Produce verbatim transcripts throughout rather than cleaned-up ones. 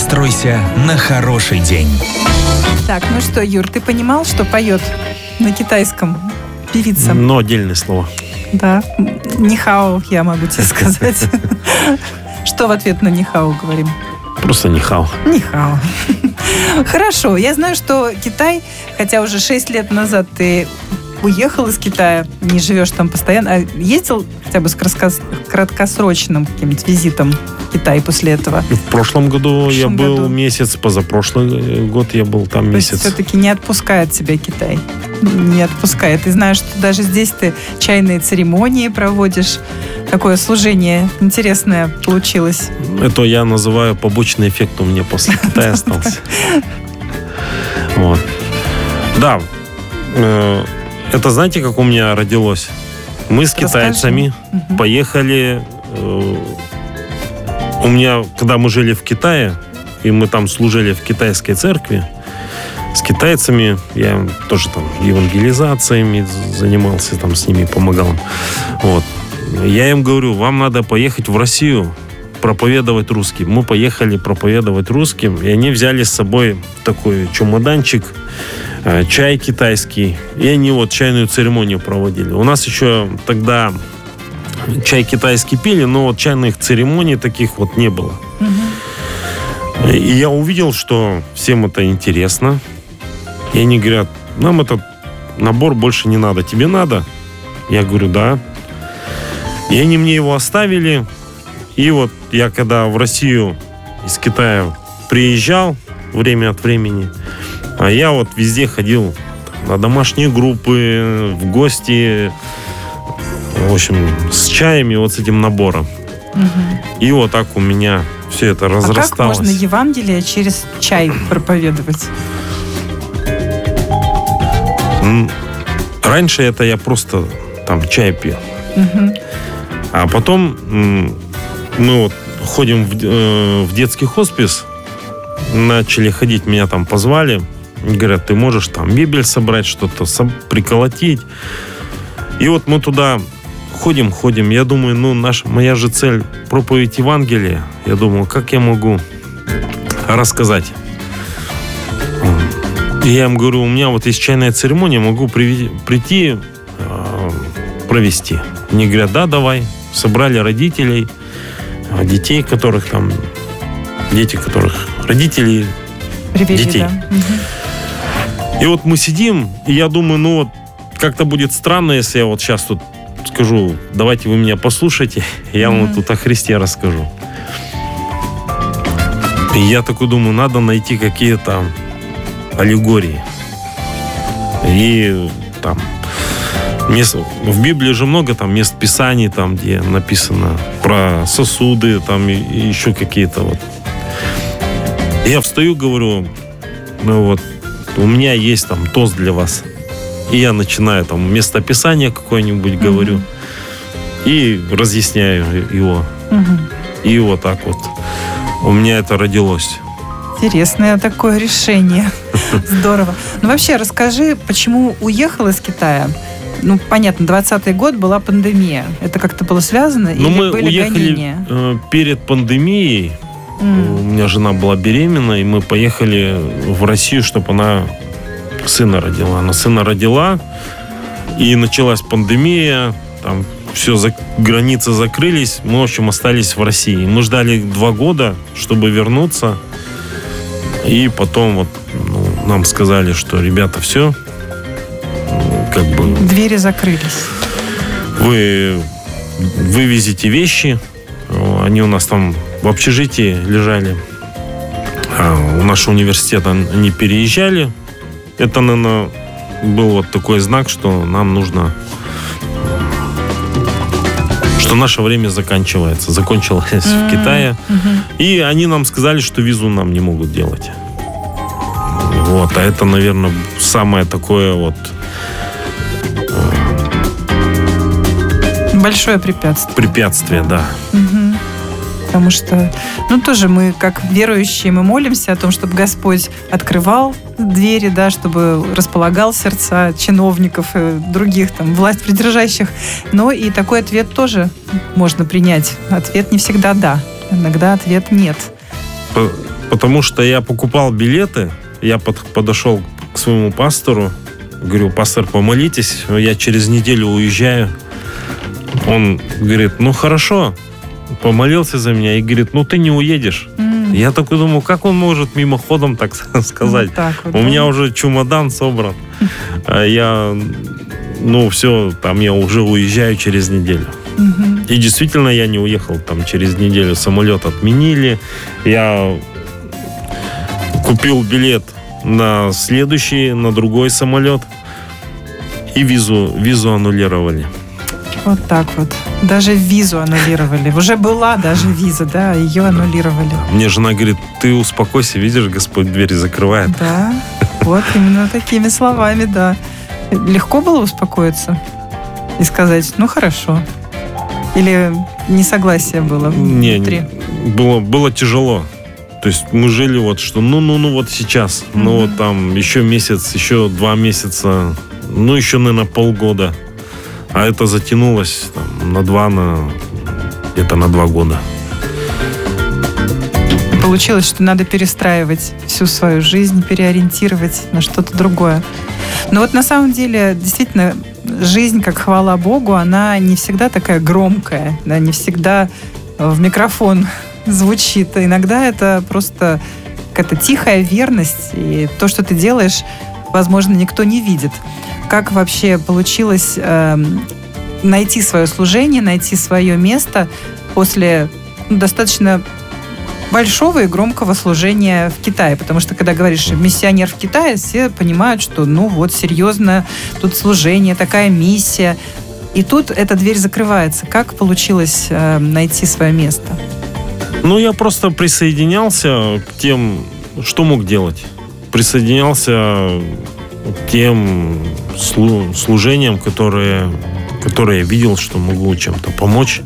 Настройся на хороший день. Так, ну что, Юр, ты понимал, что поет на китайском певица? Но отдельное слово. Да. Нихао, я могу тебе сказать. Что в ответ на нихао говорим? Просто нихао. Нихао. Хорошо. Я знаю, что Китай, хотя уже шесть лет назад ты уехал из Китая, не живешь там постоянно, а ездил хотя бы с краткосрочным каким-нибудь визитом в Китай после этого? В прошлом году в я был году. месяц, позапрошлый год я был там То месяц. есть все-таки не отпускает тебя Китай? Не отпускает. И знаешь, что даже здесь ты чайные церемонии проводишь. Такое служение интересное получилось. Это я называю побочный эффект у меня после Китая остался. Вот. Да. Это знаете, как у меня родилось? Мы с китайцами Расскажи. поехали. У меня, когда мы жили в Китае, и мы там служили в китайской церкви, с китайцами я тоже там евангелизациями занимался, там с ними помогал. Вот. Я им говорю, вам надо поехать в Россию проповедовать русским. Мы поехали проповедовать русским, и они взяли с собой такой чемоданчик, чай китайский, и они вот чайную церемонию проводили. У нас еще тогда чай китайский пили, но вот чайных церемоний таких вот не было. Угу. И я увидел, что всем это интересно. И они говорят, нам этот набор больше не надо. Тебе надо? Я говорю, да. И они мне его оставили. И вот я когда в Россию из Китая приезжал время от времени, а я вот везде ходил на домашние группы, в гости, в общем, с чаями, вот с этим набором. Угу. И вот так у меня все это разрасталось. А как можно Евангелие через чай проповедовать? Раньше это я просто там чай пил. Угу. А потом мы вот ходим в, э, в детский хоспис, начали ходить, меня там позвали. Говорят, ты можешь там мебель собрать, что-то приколотить. И вот мы туда ходим, ходим. Я думаю, ну, наша, моя же цель проповедь Евангелия. Я думал, как я могу рассказать? И я им говорю, у меня вот есть чайная церемония, могу при, прийти, э, провести. Они говорят, да, давай. Собрали родителей, детей, которых там, дети, которых, родителей, Привели, детей. Да. Угу. И вот мы сидим, и я думаю, ну вот как-то будет странно, если я вот сейчас тут скажу, давайте вы меня послушайте, я вам mm-hmm. тут о Христе расскажу. И я такой думаю, надо найти какие-то аллегории. И там мест, в Библии же много там мест Писаний, там, где написано про сосуды, там и, и еще какие-то вот. И я встаю, говорю, ну вот, у меня есть там тост для вас. И я начинаю там местописание какое-нибудь mm-hmm. говорю и разъясняю его. Mm-hmm. И вот так вот у меня это родилось. Интересное такое решение. Здорово. Ну вообще расскажи, почему уехал из Китая? Ну, понятно, двадцатый год была пандемия. Это как-то было связано? Ну, или мы были уехали гонения? э, перед пандемией. Mm. У меня жена была беременна, и мы поехали в Россию, чтобы она сына родила. Она сына родила, и началась пандемия, там все, за, границы закрылись, мы, в общем, остались в России. Мы ждали два года, чтобы вернуться, и потом вот ну, нам сказали, что, ребята, все, как бы... Двери закрылись. Вы вывезите вещи, они у нас там в общежитии лежали, а у нашего университета они переезжали. Это, наверное, был вот такой знак, что нам нужно, что наше время заканчивается, закончилось mm-hmm. в Китае. Mm-hmm. И они нам сказали, что визу нам не могут делать. Вот, а это, наверное, самое такое вот большое препятствие. Препятствие, да. Угу. Потому что, ну, тоже мы, как верующие, мы молимся о том, чтобы Господь открывал двери, да, чтобы располагал сердца чиновников и других там власть придержащих. Но и такой ответ тоже можно принять. Ответ не всегда «да». Иногда ответ «нет». потому что я покупал билеты, я под, подошел к своему пастору, говорю: пастор, помолитесь, я через неделю уезжаю. Он говорит: ну хорошо, помолился за меня и говорит: ну ты не уедешь. Mm. Я такой думаю, как он может мимоходом так сказать? Вот так вот, У да? меня уже чемодан собран. А я, ну все, там я уже уезжаю через неделю. Mm-hmm. И действительно я не уехал там через неделю. Самолет отменили. Я купил билет на следующий, на другой самолет. И визу, визу аннулировали. Вот так вот. Даже визу аннулировали. Уже была даже виза, да, ее аннулировали. Мне жена говорит: ты успокойся, видишь, Господь двери закрывает. Да, вот именно такими словами, да. Легко было успокоиться и сказать: ну хорошо. Или несогласие было внутри? Не, было, было тяжело. То есть мы жили вот, что ну-ну-ну вот сейчас. Mm-hmm. Ну вот там еще месяц, еще два месяца, ну еще, наверное, полгода. А это затянулось там, на два, на где-то на два года. Получилось, что надо перестраивать всю свою жизнь, переориентировать на что-то другое. Но вот на самом деле, действительно, жизнь, как хвала Богу, она не всегда такая громкая, да, не всегда в микрофон звучит. Иногда это просто какая-то тихая верность, и то, что ты делаешь, возможно, никто не видит. Как вообще получилось э, найти свое служение, найти свое место после ну, достаточно большого и громкого служения в Китае? Потому что, когда говоришь «миссионер в Китае», все понимают, что ну вот серьезно, тут служение, такая миссия. И тут эта дверь закрывается. Как получилось э, найти свое место? Ну, я просто присоединялся к тем, что мог делать. Присоединялся к тем служениям, которые, которые я видел, что могу чем-то помочь.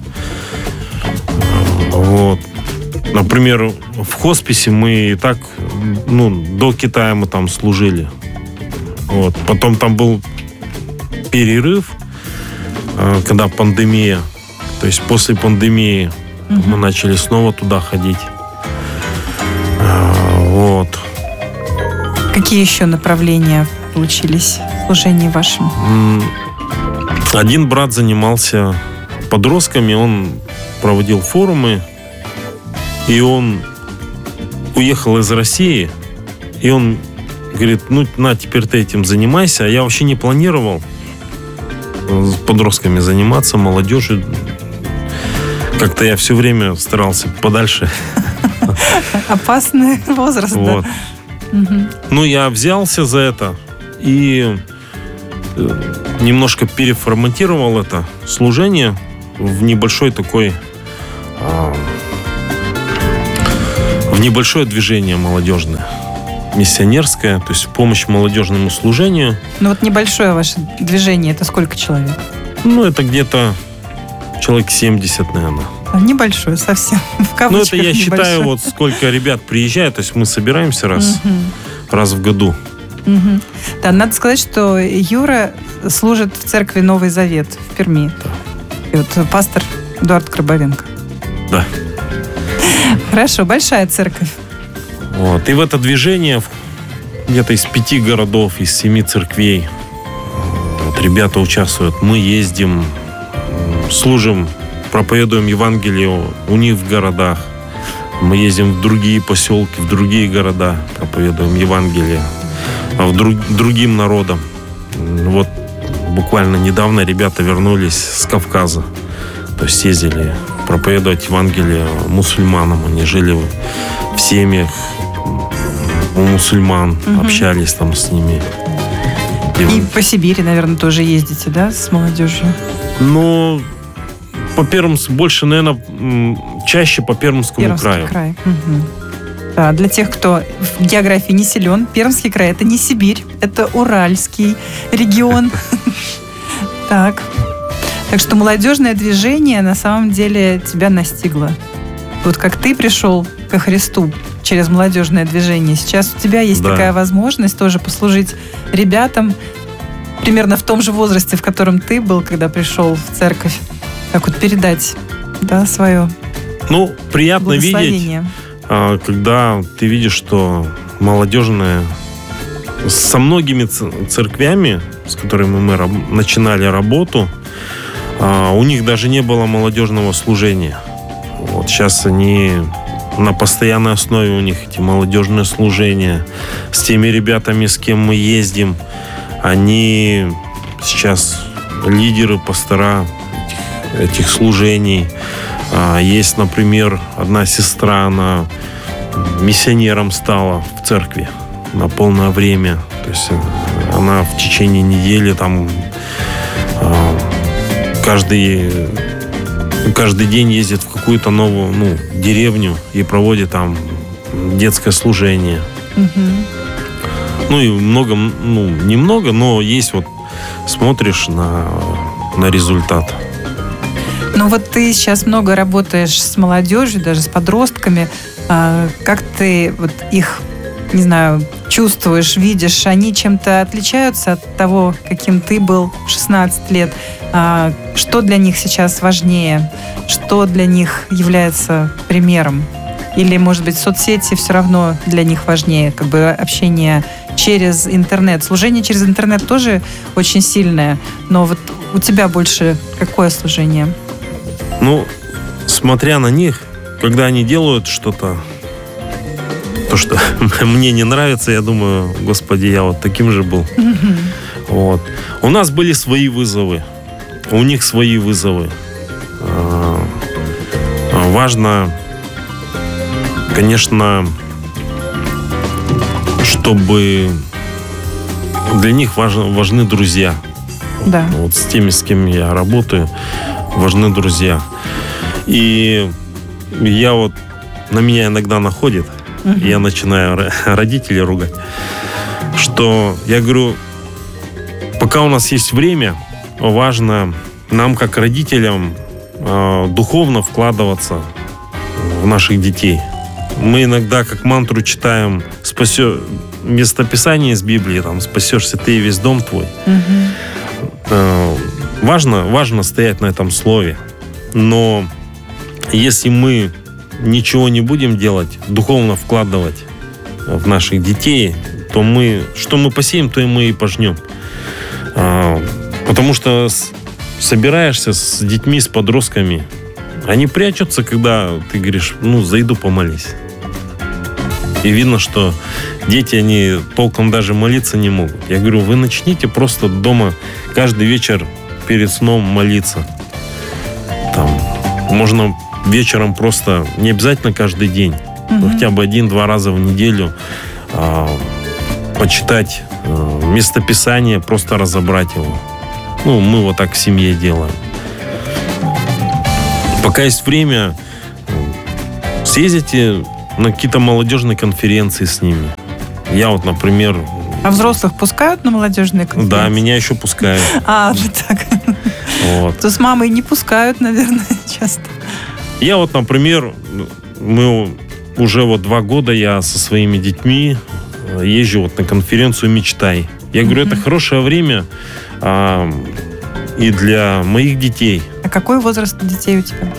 Вот. Например, в хосписе мы и так, ну, до Китая мы там служили. Вот. Потом там был перерыв, когда пандемия. То есть после пандемии mm-hmm. мы начали снова туда ходить. Вот. Какие еще направления получились в служении вашем? Один брат занимался подростками, он проводил форумы, и он уехал из России, и он говорит: ну, на, теперь ты этим занимайся. А я вообще не планировал с подростками заниматься, молодежью. Как-то я все время старался подальше. Опасный возраст, вот. Да. Угу. Ну, я взялся за это и немножко переформатировал это служение в небольшой такой, в небольшое движение молодежное, миссионерское, то есть помощь молодежному служению. Ну вот небольшое ваше движение, это сколько человек? Ну, это где-то человек семьдесят, наверное. А небольшое совсем, в кавычках. Ну, это я небольшое. Считаю, вот сколько ребят приезжает, то есть мы собираемся раз, угу. раз в году. Угу. Да, надо сказать, что Юра служит в церкви Новый Завет в Перми. Да. И вот пастор Эдуард Крабовенко. Да. Хорошо, большая церковь. Вот. И в это движение где-то из пяти городов, из семи церквей вот, ребята участвуют. Мы ездим, служим, проповедуем Евангелие у них в городах. Мы ездим в другие поселки, в другие города, проповедуем Евангелие, а в друг, другим народам. Вот буквально недавно ребята вернулись с Кавказа. То есть ездили проповедовать Евангелие мусульманам. Они жили в семьях у мусульман, угу. общались там с ними. И, И по Сибири, наверное, тоже ездите, да, с молодежью? Ну, по Пермскому, больше, наверное, чаще по Пермскому Пермский краю. край. Угу. Да, для тех, кто в географии не силен, Пермский край – это не Сибирь, это Уральский регион. Так. Так что молодежное движение на самом деле тебя настигло. Вот как ты пришел ко Христу через молодежное движение, сейчас у тебя есть да. такая возможность тоже послужить ребятам примерно в том же возрасте, в котором ты был, когда пришел в церковь. Так вот передать, да, свое ну, приятно видеть, когда ты видишь, что молодежная со многими церквями, с которыми мы начинали работу, у них даже не было молодежного служения. Вот сейчас они на постоянной основе, у них эти молодежные служения. С теми ребятами, с кем мы ездим, они сейчас лидеры, пастора этих, этих служений. Есть, например, одна сестра, она миссионером стала в церкви на полное время. То есть она в течение недели там каждый, каждый день ездит в какую-то новую, ну, деревню и проводит там детское служение. Угу. Ну и много, ну, немного, но есть вот, смотришь на, на результат. Ну вот ты сейчас много работаешь с молодежью, даже с подростками. Как ты вот их, не знаю, чувствуешь, видишь? Они чем-то отличаются от того, каким ты был в шестнадцать лет? Что для них сейчас важнее? Что для них является примером? Или, может быть, соцсети все равно для них важнее, как бы общение через интернет? Служение через интернет тоже очень сильное, но вот у тебя больше какое служение? Ну, смотря на них, когда они делают что-то, то, что мне не нравится, я думаю, Господи, я вот таким же был. Mm-hmm. Вот. У нас были свои вызовы, у них свои вызовы. Важно, конечно, чтобы для них важны, важны друзья. Да. Вот с теми, с кем я работаю, важны друзья. И я вот, на меня иногда находит, uh-huh. я начинаю родителей ругать, что я говорю, пока у нас есть время, важно нам, как родителям, духовно вкладываться в наших детей. Мы иногда как мантру читаем спасё... местописание из Библии, там, спасешься ты и весь дом твой. Uh-huh. Важно, важно стоять на этом слове. Но если мы ничего не будем делать, духовно вкладывать в наших детей, то мы, что мы посеем, то и мы и пожнем. Потому что собираешься с детьми, с подростками, они прячутся, когда ты говоришь, ну, зайду помолись. И видно, что дети, они толком даже молиться не могут. Я говорю, вы начните просто дома каждый вечер перед сном молиться. Там можно вечером просто, не обязательно каждый день, mm-hmm. но хотя бы один-два раза в неделю а, почитать а, местописание, просто разобрать его. Ну, мы вот так в семье делаем. Пока есть время, съездите на какие-то молодежные конференции с ними. Я вот, например... А взрослых пускают на молодежные конференции? Да, меня еще пускают. А, вот так. Вот. То с мамой не пускают, наверное, часто. Я вот, например, мы уже вот два года я со своими детьми езжу вот на конференцию «Мечтай». Я говорю, mm-hmm. это хорошее время а, и для моих детей. А какой возраст детей у тебя?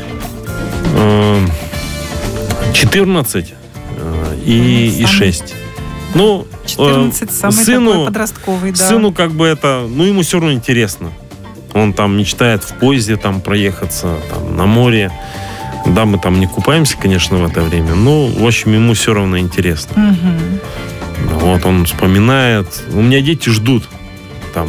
четырнадцать и, mm, и шесть. Ну, четырнадцать, самый сыну, такой подростковый, да. Сыну как бы это, ну, ему все равно интересно. Он там мечтает в поезде там проехаться, там, на море. Да, мы там не купаемся, конечно, в это время, но, в общем, ему все равно интересно. Угу. Вот, он вспоминает. У меня дети ждут там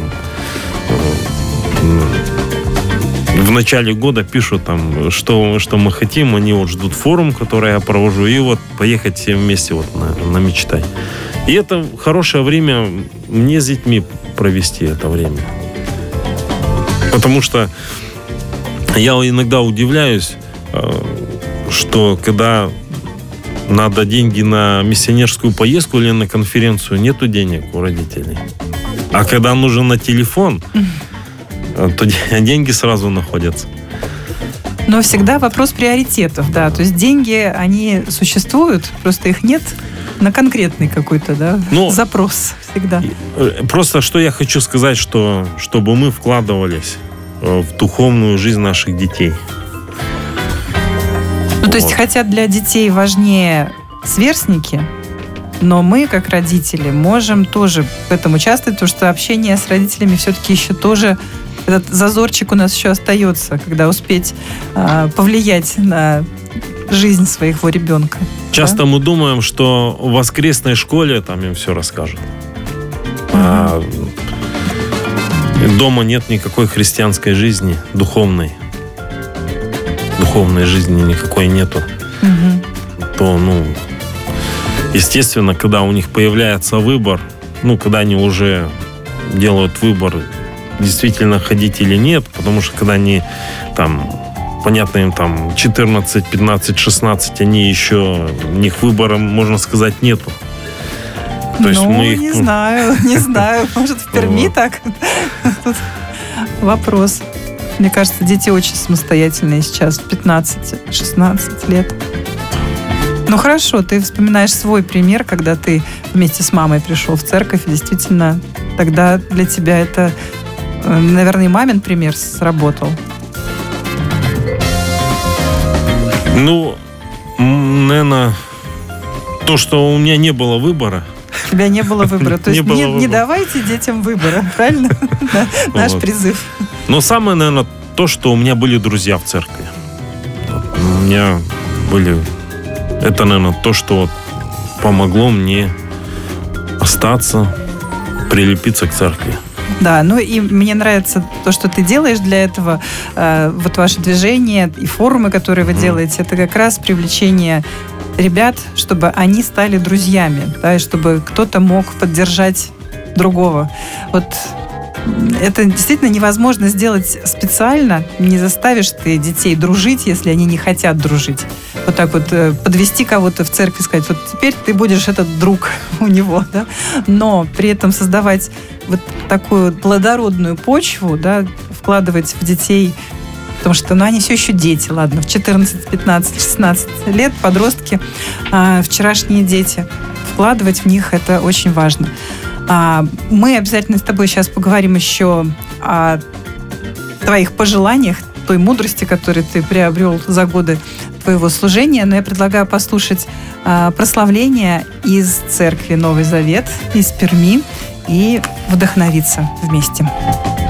в начале года пишут там, что, что мы хотим, они вот ждут форум, который я провожу, и вот поехать все вместе вот на, на «Мечтай». И это хорошее время мне с детьми провести это время. Потому что я иногда удивляюсь, что когда надо деньги на миссионерскую поездку или на конференцию, нету денег у родителей. А когда нужен на телефон, то деньги сразу находятся. Но всегда вопрос приоритетов, да. То есть деньги, они существуют, просто их нет на конкретный какой-то, да, ну, запрос всегда. Просто что я хочу сказать, что чтобы мы вкладывались в духовную жизнь наших детей. Ну, вот. То есть, хотя для детей важнее сверстники, но мы, как родители, можем тоже в этом участвовать, потому что общение с родителями все-таки еще тоже, этот зазорчик у нас еще остается, когда успеть а, повлиять на жизнь своего ребенка. Часто да? мы думаем, что в воскресной школе там им все расскажут. Uh-huh. А дома нет никакой христианской жизни, духовной. Духовной жизни никакой нету. Uh-huh. То, ну, естественно, когда у них появляется выбор, ну, когда они уже делают выбор, действительно ходить или нет, потому что когда они там, понятно, им там четырнадцать, пятнадцать, шестнадцать, они еще, у них выбора, можно сказать, нету. То есть ну, мы их... не знаю, не знаю. Может, в Перми так? Тут вопрос. Мне кажется, дети очень самостоятельные сейчас, в пятнадцать-шестнадцать лет. Ну, хорошо, ты вспоминаешь свой пример, когда ты вместе с мамой пришел в церковь, и действительно, тогда для тебя это, наверное, и мамин пример сработал. Ну, наверное, то, что у меня не было выбора. У тебя не было выбора. То есть не, не давайте детям выбора, правильно? Наш призыв. Но самое, наверное, то, что у меня были друзья в церкви. У меня были... Это, наверное, то, что помогло мне остаться, прилепиться к церкви. Да, ну и мне нравится то, что ты делаешь для этого. Э, вот ваше движение и форумы, которые вы mm. делаете, это как раз привлечение ребят, чтобы они стали друзьями, да, и чтобы кто-то мог поддержать другого. Вот это действительно невозможно сделать специально. Не заставишь ты детей дружить, если они не хотят дружить. Вот так вот подвести кого-то в церковь и сказать, вот теперь ты будешь этот друг у него, да? Но при этом создавать вот такую плодородную почву, да, вкладывать в детей, потому что, ну, они все еще дети, ладно, в четырнадцать, пятнадцать, шестнадцать лет, подростки, а, вчерашние дети. Вкладывать в них это очень важно. А, мы обязательно с тобой сейчас поговорим еще о твоих пожеланиях, той мудрости, которую ты приобрел за годы твоего служения, но я предлагаю послушать а, прославление из церкви Новый Завет, из Перми, и вдохновиться вместе.